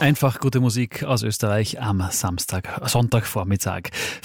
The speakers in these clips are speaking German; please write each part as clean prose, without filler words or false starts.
Einfach gute Musik aus Österreich am Sonntagvormittag.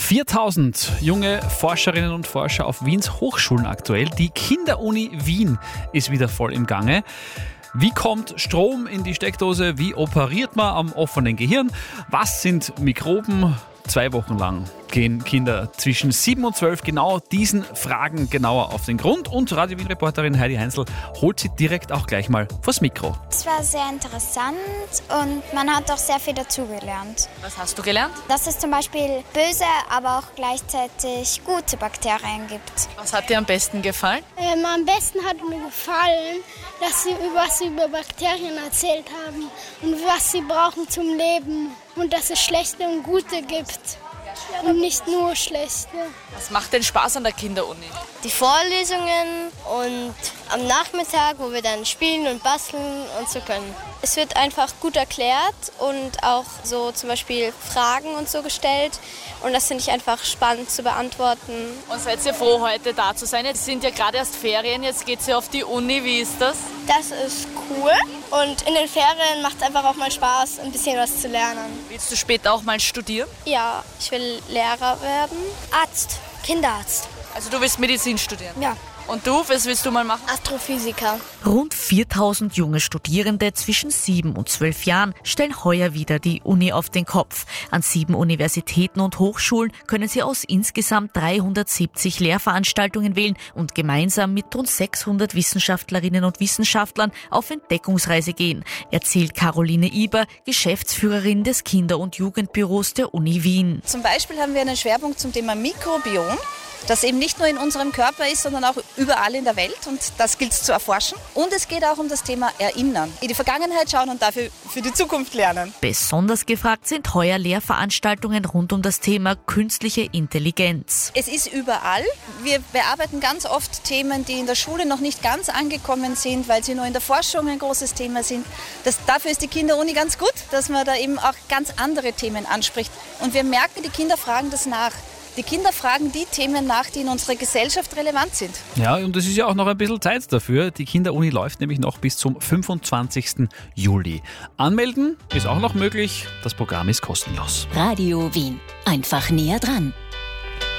4000 junge Forscherinnen und Forscher auf Wiens Hochschulen aktuell. Die Kinderuni Wien ist wieder voll im Gange. Wie kommt Strom in die Steckdose? Wie operiert man am offenen Gehirn? Was sind Mikroben? 2 Wochen lang gehen Kinder zwischen 7 und 12 genau diesen Fragen genauer auf den Grund. Und Radio Wien-Reporterin Heidi Heinzel holt sie direkt auch gleich mal vors Mikro. Es war sehr interessant und man hat auch sehr viel dazugelernt. Was hast du gelernt? Dass es zum Beispiel böse, aber auch gleichzeitig gute Bakterien gibt. Was hat dir am besten gefallen? Am besten hat mir gefallen, dass sie über Bakterien erzählt haben und was sie brauchen zum Leben und dass es schlechte und gute gibt. Und nicht nur schlechte. Was macht denn Spaß an der Kinderuni? Die Vorlesungen und am Nachmittag, wo wir dann spielen und basteln und so können. Es wird einfach gut erklärt und auch so zum Beispiel Fragen und so gestellt. Und das finde ich einfach spannend zu beantworten. Und seid ihr froh, heute da zu sein? Jetzt sind ja gerade erst Ferien, jetzt geht ihr auf die Uni. Wie ist das? Das ist cool und in den Ferien macht es einfach auch mal Spaß, ein bisschen was zu lernen. Willst du später auch mal studieren? Ja, ich will Lehrer werden. Arzt, Kinderarzt. Also du willst Medizin studieren? Ja. Und du, was willst du mal machen? Astrophysiker. Rund 4000 junge Studierende zwischen 7 und 12 Jahren stellen heuer wieder die Uni auf den Kopf. An 7 Universitäten und Hochschulen können sie aus insgesamt 370 Lehrveranstaltungen wählen und gemeinsam mit rund 600 Wissenschaftlerinnen und Wissenschaftlern auf Entdeckungsreise gehen, erzählt Caroline Iber, Geschäftsführerin des Kinder- und Jugendbüros der Uni Wien. Zum Beispiel haben wir einen Schwerpunkt zum Thema Mikrobiom, das eben nicht nur in unserem Körper ist, sondern auch überall in der Welt, und das gilt es zu erforschen. Und es geht auch um das Thema Erinnern, in die Vergangenheit schauen und dafür für die Zukunft lernen. Besonders gefragt sind heuer Lehrveranstaltungen rund um das Thema künstliche Intelligenz. Es ist überall. Wir bearbeiten ganz oft Themen, die in der Schule noch nicht ganz angekommen sind, weil sie nur in der Forschung ein großes Thema sind. Dafür ist die Kinderuni ganz gut, dass man da eben auch ganz andere Themen anspricht. Und wir merken, die Kinder fragen das nach. Die Kinder fragen die Themen nach, die in unserer Gesellschaft relevant sind. Ja, und es ist ja auch noch ein bisschen Zeit dafür. Die Kinderuni läuft nämlich noch bis zum 25. Juli. Anmelden ist auch noch möglich. Das Programm ist kostenlos. Radio Wien. Einfach näher dran.